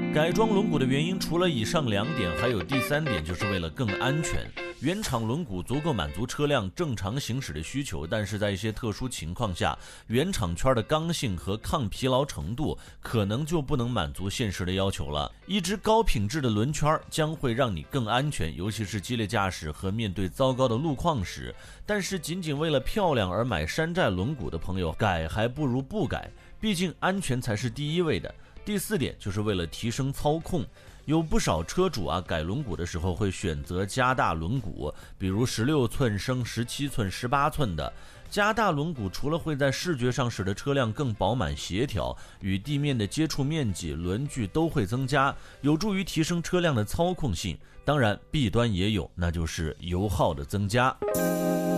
改装轮毂的原因除了以上2点，还有第3点，就是为了更安全。原厂轮毂足够满足车辆正常行驶的需求，但是在一些特殊情况下，原厂圈的刚性和抗疲劳程度可能就不能满足现实的要求了。一只高品质的轮圈将会让你更安全，尤其是激烈驾驶和面对糟糕的路况时。但是仅仅为了漂亮而买山寨轮毂的朋友，改还不如不改，毕竟安全才是第一位的。第4点就是为了提升操控，有不少车主改轮毂的时候会选择加大轮毂，比如16寸升17寸、18寸的。加大轮毂除了会在视觉上使得车辆更饱满协调，与地面的接触面积、轮距都会增加，有助于提升车辆的操控性。当然，弊端也有，那就是油耗的增加。